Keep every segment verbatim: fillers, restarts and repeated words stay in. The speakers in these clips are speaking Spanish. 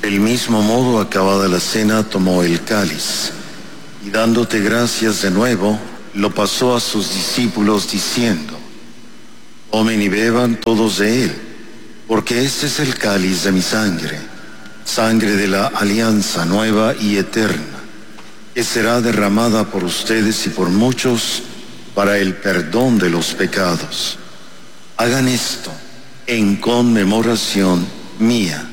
Del mismo modo, acabada la cena, tomó el cáliz, y dándote gracias de nuevo, lo pasó a sus discípulos diciendo: tomen y beban todos de él, porque este es el cáliz de mi sangre, sangre de la alianza nueva y eterna, que será derramada por ustedes y por muchos para el perdón de los pecados. Hagan esto en conmemoración mía.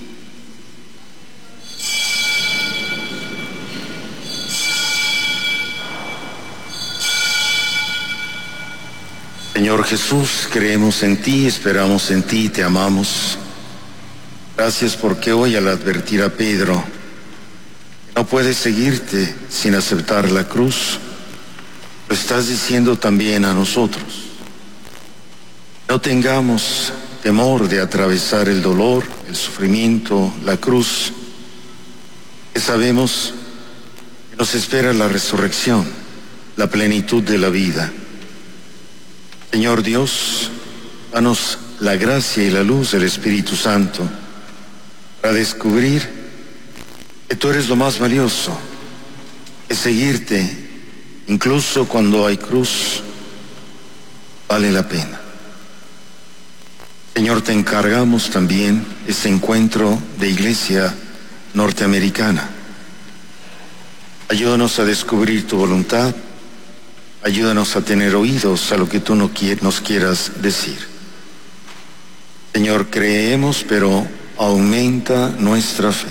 Señor Jesús, creemos en ti, esperamos en ti y te amamos. Gracias porque hoy, al advertir a Pedro que no puede seguirte sin aceptar la cruz, lo estás diciendo también a nosotros. No tengamos temor de atravesar el dolor, el sufrimiento, la cruz, que sabemos que nos espera la resurrección, la plenitud de la vida. Señor Dios, danos la gracia y la luz del Espíritu Santo para descubrir que tú eres lo más valioso, que seguirte, incluso cuando hay cruz, vale la pena. Señor, te encargamos también este encuentro de iglesia norteamericana. Ayúdanos a descubrir tu voluntad. Ayúdanos a tener oídos a lo que tú no quier, nos quieras decir. Señor, creemos, pero aumenta nuestra fe.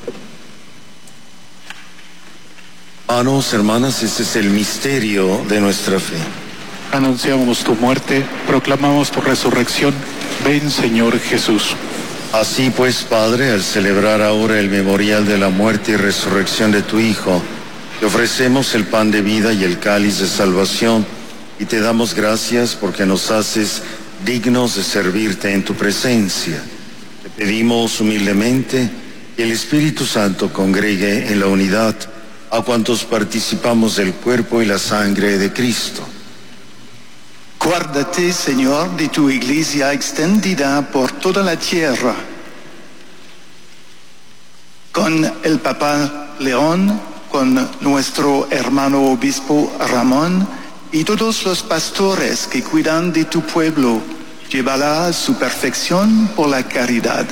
Hermanos, hermanas, este es el misterio de nuestra fe. Anunciamos tu muerte, proclamamos tu resurrección. Ven, Señor Jesús. Así pues, Padre, al celebrar ahora el memorial de la muerte y resurrección de tu Hijo, te ofrecemos el pan de vida y el cáliz de salvación, y te damos gracias porque nos haces dignos de servirte en tu presencia. Te pedimos humildemente que el Espíritu Santo congregue en la unidad a cuantos participamos del cuerpo y la sangre de Cristo. Acuérdate, Señor, de tu iglesia extendida por toda la tierra, con el Papa León, con nuestro hermano obispo Ramón y todos los pastores que cuidan de tu pueblo, llévala a su perfección por la caridad.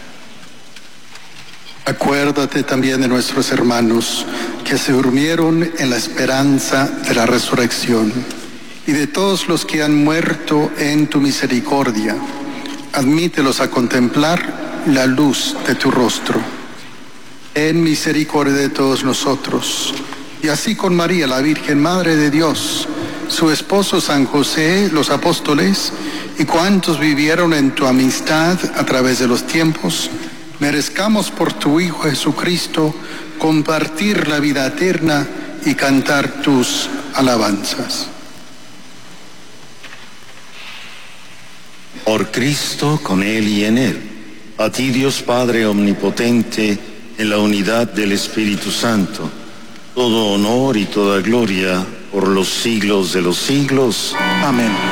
Acuérdate también de nuestros hermanos que se durmieron en la esperanza de la resurrección, y de todos los que han muerto en tu misericordia. Admítelos a contemplar la luz de tu rostro. En misericordia de todos nosotros, y así con María, la Virgen Madre de Dios, su esposo San José, los apóstoles, y cuantos vivieron en tu amistad a través de los tiempos, merezcamos por tu Hijo Jesucristo compartir la vida eterna y cantar tus alabanzas. Por Cristo, con Él y en Él, a ti, Dios Padre omnipotente, en la unidad del Espíritu Santo, todo honor y toda gloria por los siglos de los siglos. Amén.